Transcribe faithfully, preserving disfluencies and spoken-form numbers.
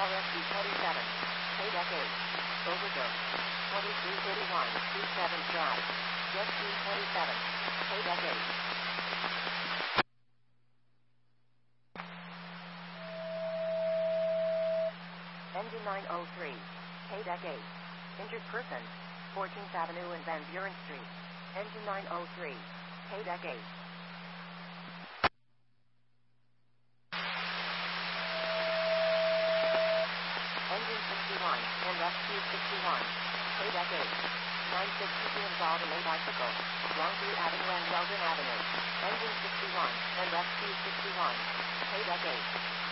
S B twenty-seven, K-Deck eight, overdose, twenty-three thirty-one, two seventh Drive, Jet C twenty-seven, K-Deck eight. Engine nine oh three, K-Deck eight, injured person, fourteenth Avenue and Van Buren Street, Engine nine oh three, K-Deck eight. Engine sixty-one, and Rescue sixty-one, K-Deck eight, nine sixty P involved in a bicycle, Longview Avenue and Weldon Avenue, Engine sixty-one, and Rescue sixty-one, K-Deck eight.